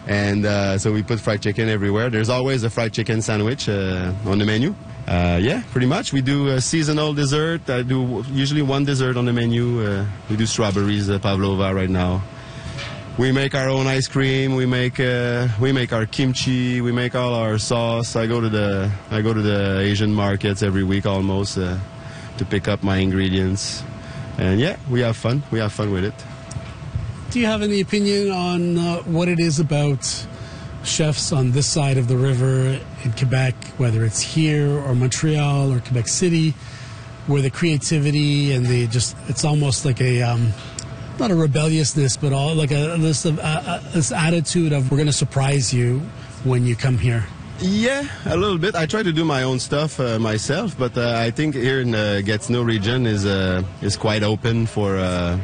And so we put fried chicken everywhere. There's always a fried chicken sandwich on the menu. Yeah, pretty much. We do a seasonal dessert. I do usually one dessert on the menu. We do strawberries, pavlova right now. We make our own ice cream. We make our kimchi. We make all our sauce. I go to the Asian markets every week almost to pick up my ingredients. And yeah, we have fun. We have fun with it. Do you have any opinion on what it is about chefs on this side of the river in Quebec, whether it's here or Montreal or Quebec City, where the creativity and it's almost like a, not a rebelliousness, but all like this attitude of we're going to surprise you when you come here? Yeah, a little bit. I try to do my own stuff myself, but I think here in the Gatineau region is quite open for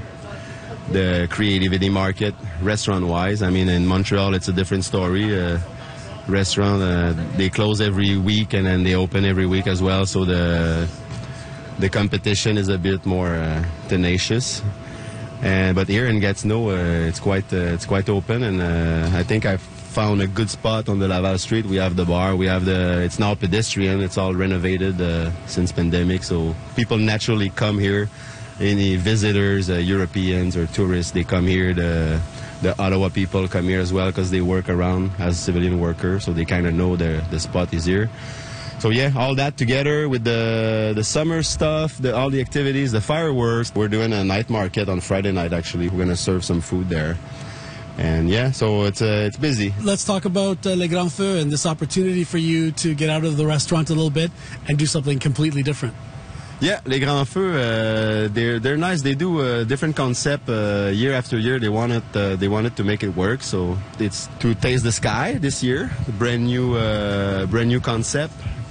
the creativity market, restaurant-wise. I mean, in Montreal, it's a different story. Restaurant, they close every week and then they open every week as well. So the competition is a bit more tenacious. But here in Gatineau, it's quite open, and I think I've found a good spot on the Laval Street. We have the bar. It's now pedestrian. It's all renovated since pandemic, so people naturally come here. Any visitors, Europeans or tourists, they come here. The Ottawa people come here as well because they work around as civilian workers, so they kind of know the spot is here. So yeah, all that together with the summer stuff, all the activities, the fireworks. We're doing a night market on Friday night, actually. We're going to serve some food there. And yeah, so it's busy. Let's talk about Les Grands Feux and this opportunity for you to get out of the restaurant a little bit and do something completely different. Yeah, Les Grands Feux, they're nice. They do a different concept year after year. They wanted to make it work, so it's to taste the sky this year. Brand new concept,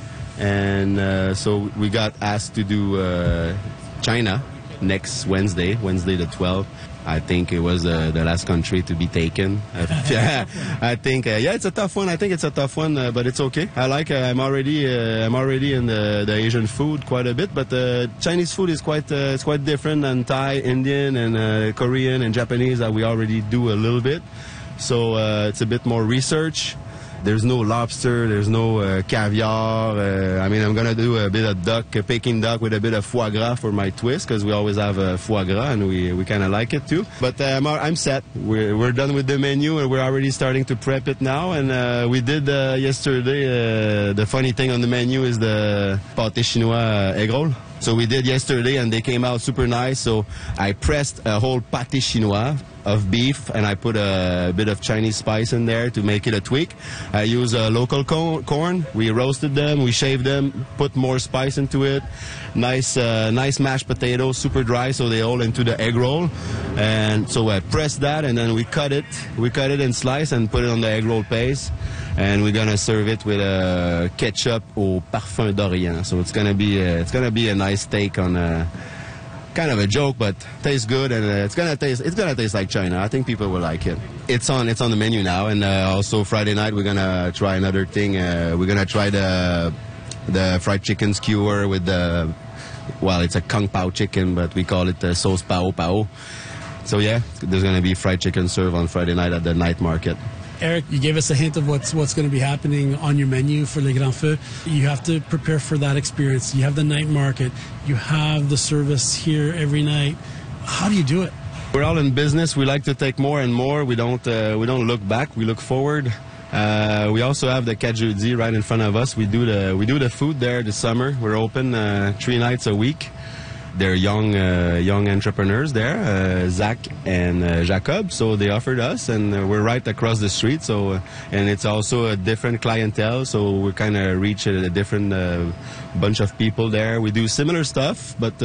and so we got asked to do China next Wednesday the 12th. I think it was the last country to be taken. I think it's a tough one. I think it's a tough one, but it's okay. I'm already in the Asian food quite a bit, but Chinese food is quite different than Thai, Indian, and Korean and Japanese that we already do a little bit. So it's a bit more research. There's no lobster, there's no caviar. I mean, I'm going to do a bit of Peking duck with a bit of foie gras for my twist, because we always have foie gras and we kind of like it too. But I'm set. We're done with the menu and we're already starting to prep it now. And we did yesterday, the funny thing on the menu is the pâté chinois egg roll. So we did yesterday and they came out super nice. So I pressed a whole pâté chinois of beef and I put a bit of Chinese spice in there to make it a tweak. I use local corn. We roasted them, we shaved them, put more spice into it. Nice mashed potatoes, super dry, so they all into the egg roll. And so I pressed that and then we cut it in slice and put it on the egg roll paste. And we're gonna serve it with ketchup au parfum d'Orient. So it's gonna be a nice take on kind of a joke, but tastes good, and it's gonna taste like China. I think people will like it. It's on the menu now, and also Friday night we're gonna try another thing. We're gonna try the fried chicken skewer with it's a kung pao chicken, but we call it sauce pao pao. So yeah, there's gonna be fried chicken served on Friday night at the night market. Eric, you gave us a hint of what's going to be happening on your menu for Les Grands Feux. You have to prepare for that experience. You have the night market. You have the service here every night. How do you do it? We're all in business. We like to take more and more. We don't look back. We look forward. We also have the Quatre Jeudis right in front of us. We do the food there this summer. We're open 3 nights a week. They're young entrepreneurs there, Zach and Jacob. So they offered us, and we're right across the street. So, and it's also a different clientele. So we kind of reach a different bunch of people there. We do similar stuff, but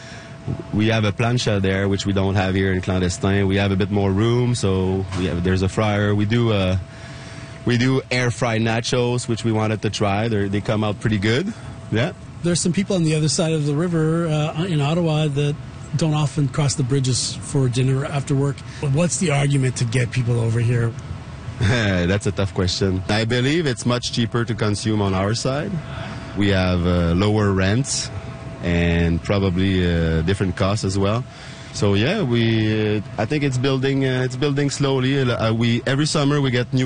we have a plancha there, which we don't have here in Clandestin. We have a bit more room, so there's a fryer. We do air fried nachos, which we wanted to try. They come out pretty good. Yeah. There's some people on the other side of the river in Ottawa that don't often cross the bridges for dinner after work. What's the argument to get people over here? That's a tough question. I believe it's much cheaper to consume on our side. We have lower rents and probably different costs as well. So yeah, I think it's building slowly. Every summer we get new